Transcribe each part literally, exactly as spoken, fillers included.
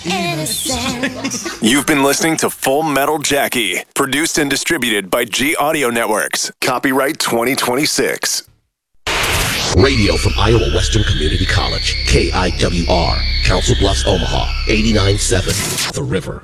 Innocent. You've been listening to Full Metal Jackie, produced and distributed by G Audio Networks. Copyright twenty twenty-six. Radio from Iowa Western Community College, K I W R, Council Bluffs, Omaha, eighty-nine point seven, The River.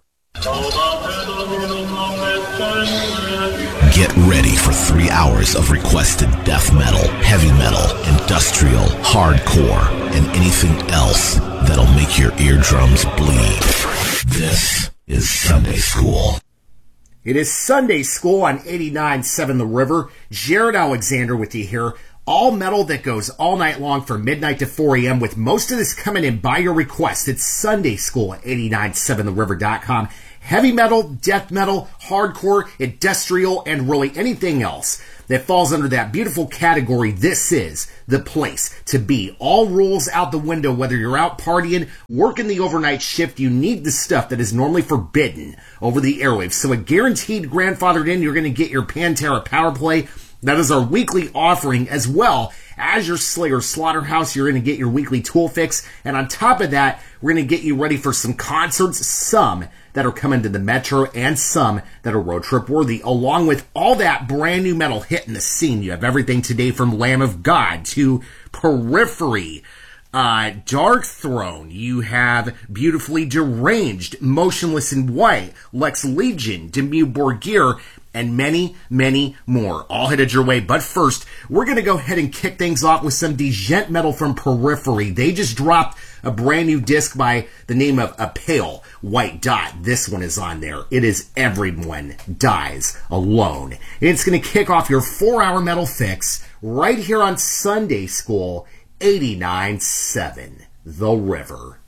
Get ready for three hours of requested death metal, heavy metal, industrial, hardcore, and anything else that'll make your eardrums bleed. This is Sunday School. It is Sunday School on eighty-nine point seven The River. Jared Alexander with you here. All metal that goes all night long from midnight to four a.m. with most of this coming in by your request. It's Sunday School at eighty-nine seven the river dot com. Heavy metal, death metal, hardcore, industrial, and really anything else that falls under that beautiful category. This is the place to be. All rules out the window, whether you're out partying, working the overnight shift, you need the stuff that is normally forbidden over the airwaves. So a guaranteed grandfathered in, you're going to get your Pantera Power Play. That is our weekly offering, as well as your Slayer Slaughterhouse. You're going to get your weekly tool fix. And on top of that, we're going to get you ready for some concerts, some that are coming to the Metro and some that are road trip worthy. Along with all that brand new metal hitting the scene, you have everything today from Lamb of God to Periphery, uh, Dark Throne. You have Beautifully Deranged, Motionless in White, Lex Legion, Dimmu Borgir, and many, many more. All headed your way. But first, we're going to go ahead and kick things off with some djent metal from Periphery. They just dropped a brand new disc by the name of A Pale White Dot. This one is on there. It is Everyone Dies Alone. It's going to kick off your four-hour metal fix right here on Sunday School, eighty-nine point seven The River.